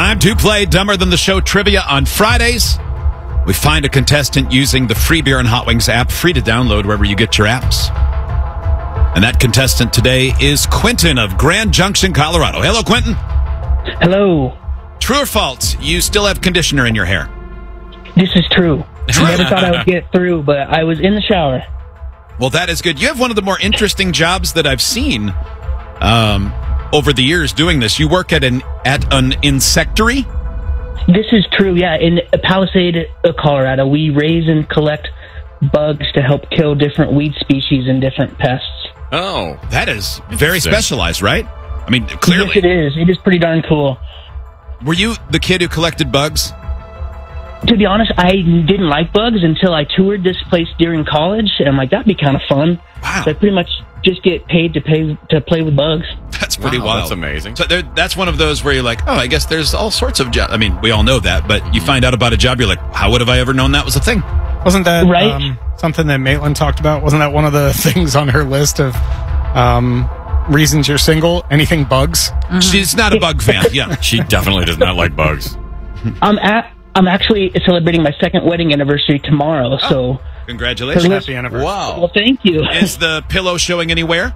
Time to play Dumber Than the Show trivia on Fridays. We find a contestant using the Free Beer and Hot Wings app, free to download wherever you get your apps. And that contestant today is Quentin of Grand Junction, Colorado. Hello, Quentin. Hello. True or false, you still have conditioner in your hair? This is true. I never thought I would get through, but I was in the shower. Well, that is good. You have one of the more interesting jobs that I've seen over the years doing this. You work at an insectary? This is true, yeah. In Palisade, Colorado, we raise and collect bugs to help kill different weed species and different pests. Oh, that is very specialized, right? I mean, clearly. Yes, it is. It is pretty darn cool. Were you the kid who collected bugs? To be honest, I didn't like bugs until I toured this place during college, and I'm like, that'd be kind of fun. Wow. So I pretty much just get paid to play with bugs. That's pretty wild. That's amazing. So that's one of those where you're like, oh, I guess there's all sorts of jobs. I mean, we all know that, but you find out about a job, you're like, how would have I ever known that was a thing? Wasn't that right? Something that Maitland talked about? Wasn't that one of the things on her list of reasons you're single? Anything bugs? Mm-hmm. She's not a bug fan. Yeah, she definitely does not like bugs. I'm actually celebrating my second wedding anniversary tomorrow, so... Congratulations. Happy anniversary. Wow. Well, thank you. Is the pillow showing anywhere?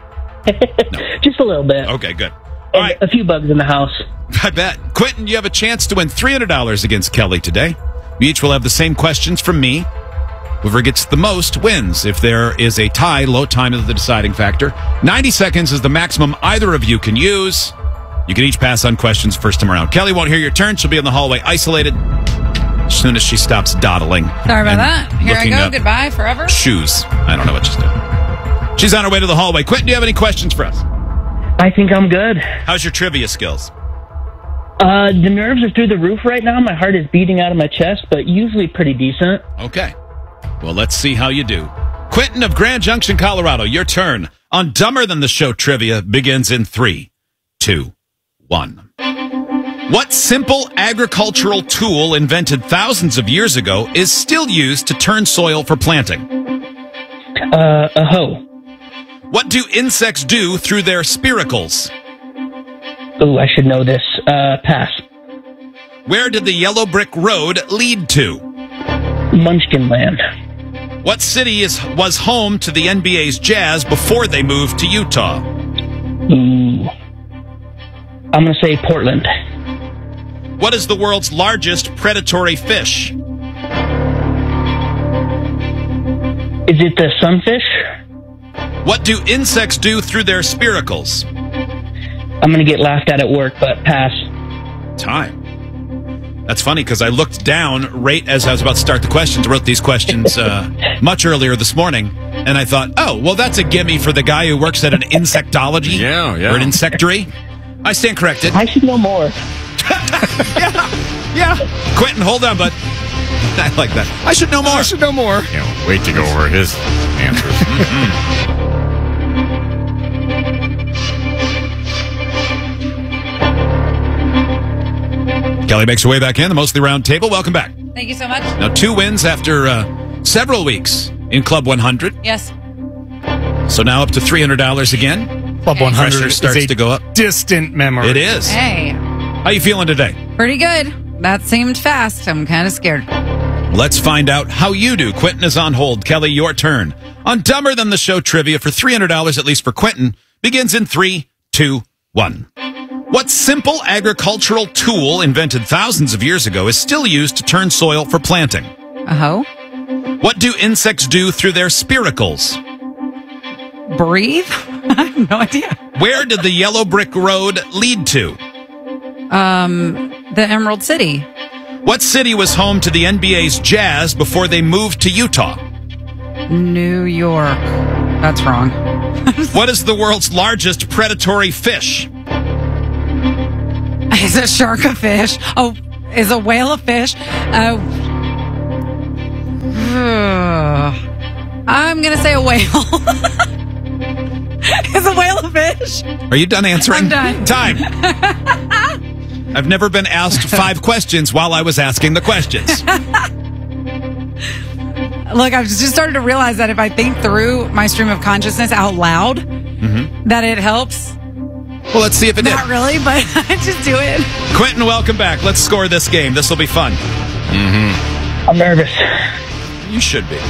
No. Just a little bit. Okay, good. All right. A few bugs in the house. I bet. Quentin, you have a chance to win $300 against Kelly today. We each will have the same questions from me. Whoever gets the most wins. If there is a tie, low time is the deciding factor. 90 seconds is the maximum either of you can use. You can each pass on questions first time around. Kelly won't hear your turn. She'll be in the hallway isolated as soon as she stops dawdling. Sorry about that. Here I go. Goodbye forever. Shoes. I don't know what she's doing. She's on her way to the hallway. Quentin, do you have any questions for us? I think I'm good. How's your trivia skills? The nerves are through the roof right now. My heart is beating out of my chest, but usually pretty decent. Okay. Well, let's see how you do. Quentin of Grand Junction, Colorado, your turn on Dumber Than the Show trivia begins in 3, 2, 1. What simple agricultural tool invented thousands of years ago is still used to turn soil for planting? A hoe. What do insects do through their spiracles? Oh, I should know this. Pass. Where did the yellow brick road lead to? Munchkin Land. What city was home to the NBA's Jazz before they moved to Utah? Ooh. I'm going to say Portland. What is the world's largest predatory fish? Is it the sunfish? What do insects do through their spiracles? I'm going to get laughed at work, but pass. Time. That's funny because I looked down right as I was about to start the questions, wrote these questions much earlier this morning, and I thought, oh, well, that's a gimme for the guy who works at an insectology or an insectary. I stand corrected. I should know more. Yeah. Quentin, hold on, bud. I like that. I should know more. I should know more. Can't wait to go over his answers. Kelly makes her way back in, the Mostly Round Table. Welcome back. Thank you so much. Now, 2 wins after several weeks in Club 100. Yes. So now up to $300 again. Club 100 Pressure starts to go up. Distant memory. It is. Hey. How you feeling today? Pretty good. That seemed fast. I'm kind of scared. Let's find out how you do. Quentin is on hold. Kelly, your turn. On Dumber Than the Show trivia for $300, at least for Quentin, begins in 3, 2, 1. What simple agricultural tool invented thousands of years ago is still used to turn soil for planting? A hoe? What do insects do through their spiracles? Breathe? I have no idea. Where did the yellow brick road lead to? The Emerald City. What city was home to the NBA's Jazz before they moved to Utah? New York. That's wrong. What is the world's largest predatory fish? Is a shark a fish? Oh, is a whale a fish? I'm going to say a whale. Is a whale a fish? Are you done answering? I'm done. Time. I've never been asked 5 questions while I was asking the questions. Look, I've just started to realize that if I think through my stream of consciousness out loud, that it helps. Well, let's see if it did. Not really, but just do it. Quentin, welcome back. Let's score this game. This will be fun. I'm nervous. You should be.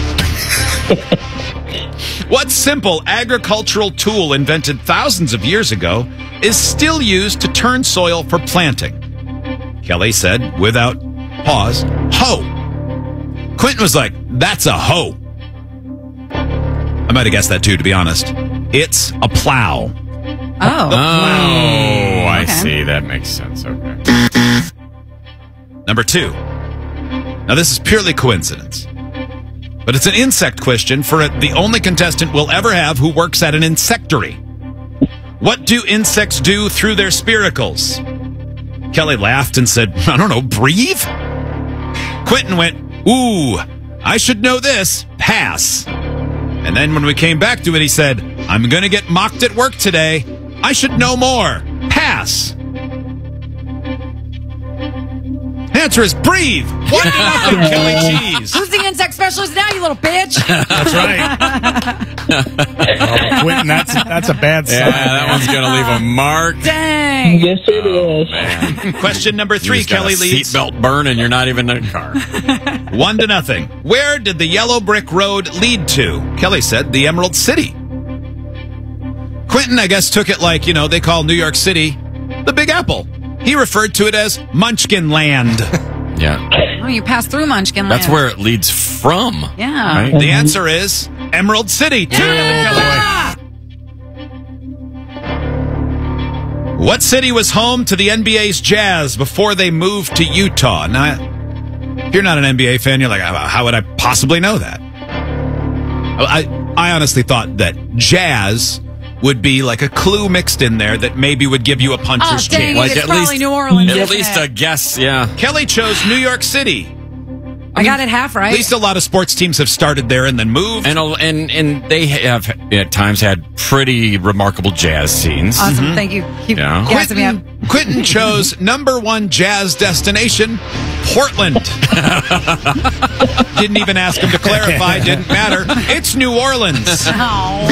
What simple agricultural tool invented thousands of years ago is still used to turn soil for planting? Kelly said, without pause, hoe. Quentin was like, that's a hoe. I might have guessed that too, to be honest. It's a plow. Oh. Oh, I Okay. see. That makes sense. Okay. Number 2. Now, this is purely coincidence, but it's an insect question for the only contestant we'll ever have who works at an insectary. What do insects do through their spiracles? Kelly laughed and said, I don't know, breathe? Quentin went, ooh, I should know this. Pass. And then when we came back to it, he said, I'm going to get mocked at work today. I should know more. Pass. Answer is breathe. 1-0, Kelly Cheese. Who's the insect specialist now, you little bitch? That's right. Oh, Quentin, that's a bad sign. Yeah, that one's going to leave a mark. Dang. Yes, it is. Man. Question number 3, You just got Kelly a leads. seatbelt burn and you're not even in a car. 1-0. Where did the yellow brick road lead to? Kelly said the Emerald City. Quentin, I guess, took it like, they call New York City the Big Apple. He referred to it as Munchkin Land. Yeah. Oh, you passed through Munchkin Land. That's where it leads from. Yeah. Right? The answer is Emerald City. 2-0, Ah! Kelly. What city was home to the NBA's Jazz before they moved to Utah? Now, if you're not an NBA fan, you're like, how would I possibly know that? I honestly thought that Jazz would be like a clue mixed in there that maybe would give you a puncher's Oh, dang, chance. Like it's at probably least- New Orleans. At isn't least it? a guess, yeah. Kelly chose New York City. I got it half right. At least a lot of sports teams have started there and then moved. And they have at times had pretty remarkable jazz scenes. Awesome. Thank you. Keep Yeah. gassing me up. Quentin chose number 1 jazz destination, Portland. Didn't even ask him to clarify. Didn't matter. It's New Orleans. Oh.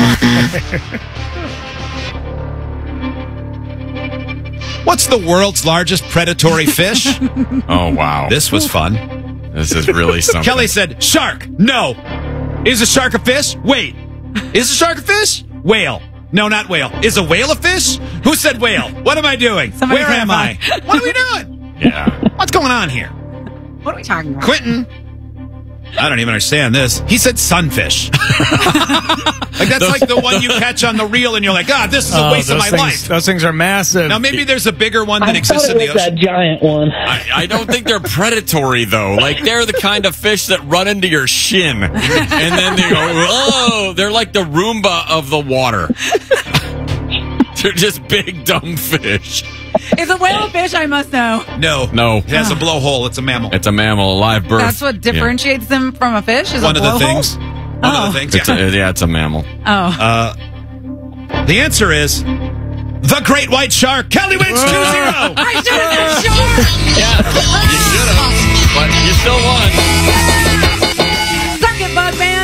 What's the world's largest predatory fish? Oh, wow. This was fun. This is really something. Kelly said, shark. No. Is a shark a fish? Wait. Is a shark a fish? Whale. No, not whale. Is a whale a fish? Who said whale? What am I doing? Somebody Where am I? clarify. What are we doing? Yeah. What's going on here? What are we talking about? Quentin, I don't even understand this. He said sunfish. Like that's like the one you catch on the reel and you're like, this is a waste of my life. Those things are massive. Now maybe there's a bigger one that I exists thought in it the was ocean. that giant one. I don't think they're predatory, though. Like, they're the kind of fish that run into your shin. And then they go, oh, they're like the Roomba of the water. They're just big, dumb fish. Is a whale a fish? I must know. No. It has a blowhole. It's a mammal. It's a mammal, a live birth. That's what differentiates them from a fish? Is One a of the blowhole? things. One of the things. Yeah. It's a mammal. Oh. The answer is the great white shark. Kelly wins 2-0. I should have been sure. Yeah, you should have, but you still won. Suck it, Bugman.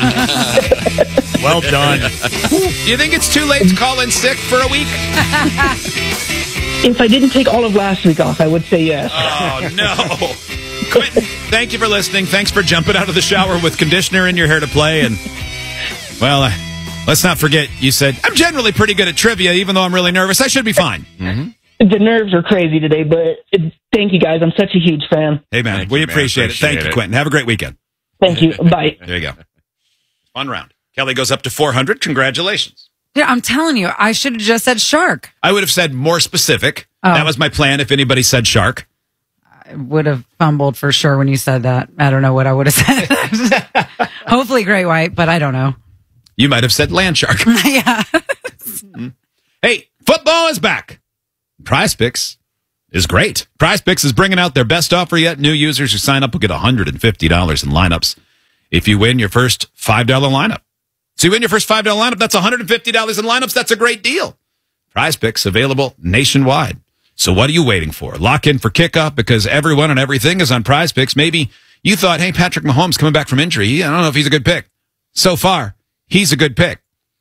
Well done. Do you think it's too late to call in sick for a week? If I didn't take all of last week off, I would say yes. Oh, no. Quentin, thank you for listening. Thanks for jumping out of the shower with conditioner in your hair to play. And, well, let's not forget, you said, I'm generally pretty good at trivia, even though I'm really nervous. I should be fine. The nerves are crazy today, but thank you guys. I'm such a huge fan. Hey, man, Thank we you, man. appreciate it. Thank you, Appreciate it. Quentin. Have a great weekend. Thank you. Bye. There you go. Fun round. Kelly goes up to 400. Congratulations. Yeah, I'm telling you, I should have just said shark. I would have said more specific. Oh. That was my plan if anybody said shark. I would have fumbled for sure when you said that. I don't know what I would have said. Hopefully great white, but I don't know. You might have said land shark. Yeah. Hey, football is back. Prize Picks is great. Prize Picks is bringing out their best offer yet. New users who sign up will get $150 in lineups if you win your first $5 lineup. So you win your first $5 lineup, that's $150 in lineups. That's a great deal. Prize Picks available nationwide. So what are you waiting for? Lock in for kickoff because everyone and everything is on Prize Picks. Maybe you thought, hey, Patrick Mahomes coming back from injury. I don't know if he's a good pick. So far, he's a good pick.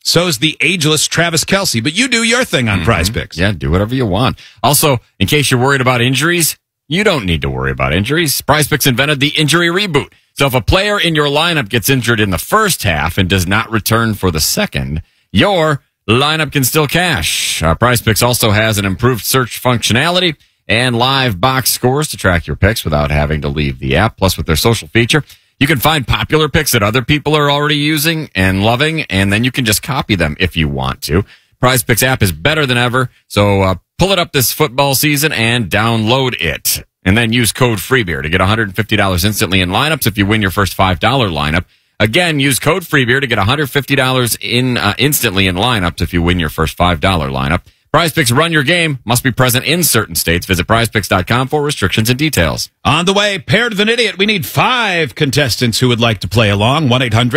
So's the ageless Travis Kelce. But you do your thing on Prize Picks. Yeah, do whatever you want. Also, in case you're worried about injuries, you don't need to worry about injuries. Prize Picks invented the injury reboot. So if a player in your lineup gets injured in the first half and does not return for the second, your lineup can still cash. Prize Picks also has an improved search functionality and live box scores to track your picks without having to leave the app. Plus, with their social feature, you can find popular picks that other people are already using and loving, and then you can just copy them if you want to. Prize Picks app is better than ever, so pull it up this football season and download it. And then use code FREEBEER to get $150 instantly in lineups if you win your first $5 lineup. Again, use code FREEBEER to get $150 instantly in lineups if you win your first $5 lineup. Prize Picks, run your game. Must be present in certain states. Visit prizepicks.com for restrictions and details. On the way, Paired with an Idiot. We need 5 contestants who would like to play along.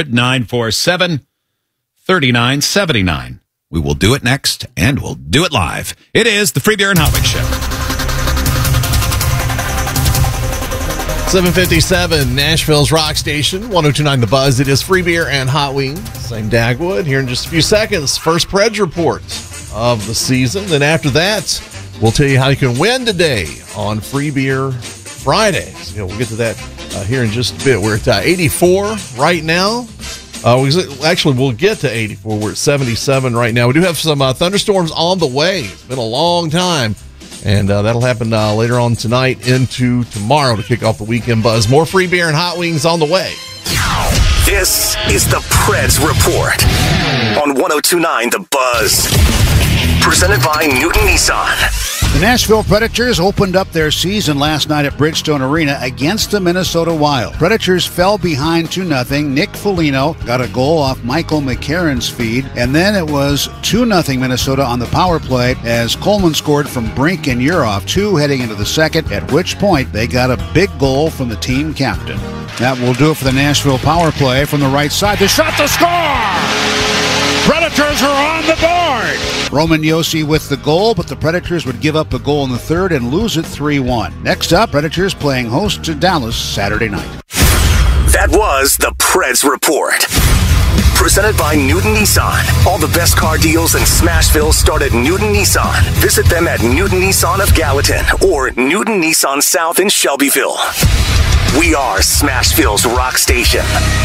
1-800-947-3979. We will do it next, and we'll do it live. It is the Free Beer and Hot Wings Show. 7:57, Nashville's Rock Station, 102.9 The Buzz. It is Free Beer and Hot Wings. Same Dagwood. Here in just a few seconds, first Preds report of the season. Then after that, we'll tell you how you can win today on Free Beer Fridays. We'll get to that here in just a bit. We're at 84 right now. We'll get to 84. We're at 77 right now. We do have some thunderstorms on the way. It's been a long time. And that'll happen later on tonight into tomorrow to kick off the weekend buzz. More Free Beer and Hot Wings on the way. This is the Preds Report on 102.9 The Buzz. Presented by Newton Nissan. The Nashville Predators opened up their season last night at Bridgestone Arena against the Minnesota Wild. Predators fell behind 2-0. Nick Foligno got a goal off Michael McCarron's feed, and then it was 2-0 Minnesota on the power play as Coleman scored from Brink and Urhoff, 2 heading into the second, at which point they got a big goal from the team captain. That will do it for the Nashville power play from the right side. The shot to score! Predators are on the board! Roman Josi with the goal, but the Predators would give up a goal in the third and lose it 3-1. Next up, Predators playing host to Dallas Saturday night. That was the Preds Report. Presented by Newton Nissan. All the best car deals in Smashville start at Newton Nissan. Visit them at Newton Nissan of Gallatin or Newton Nissan South in Shelbyville. We are Smashville's rock station.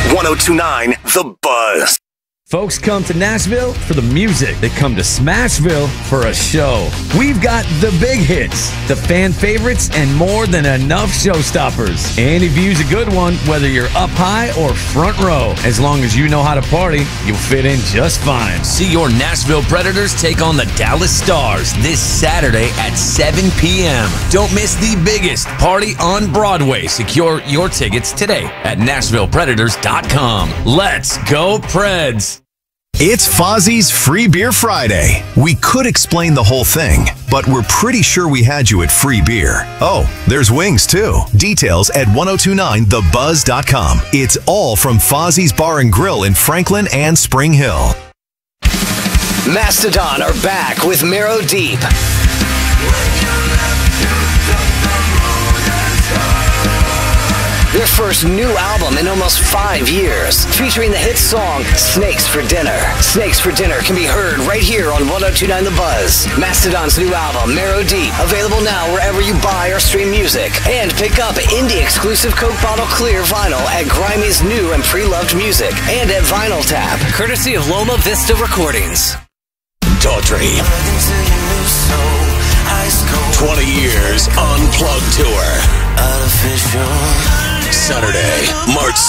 102.9 The Buzz. Folks come to Nashville for the music. They come to Smashville for a show. We've got the big hits, the fan favorites, and more than enough showstoppers. Any view's a good one, whether you're up high or front row. As long as you know how to party, you'll fit in just fine. See your Nashville Predators take on the Dallas Stars this Saturday at 7 p.m. Don't miss the biggest party on Broadway. Secure your tickets today at NashvillePredators.com. Let's go, Preds! It's Fozzie's Free Beer Friday. We could explain the whole thing, but we're pretty sure we had you at free beer. Oh, there's wings too. Details at 1029thebuzz.com. It's all from Fozzie's Bar and Grill in Franklin and Spring Hill. Mastodon are back with Marrow Deep. Their first new album in almost 5 years, featuring the hit song Snakes for Dinner. Snakes for Dinner can be heard right here on 102.9 The Buzz. Mastodon's new album, Marrow Deep, available now wherever you buy or stream music. And pick up indie-exclusive Coke Bottle Clear vinyl at Grimey's new and pre-loved music and at Vinyl Tap, courtesy of Loma Vista Recordings. Daughtry. 20 years Unplugged Tour. Saturday, March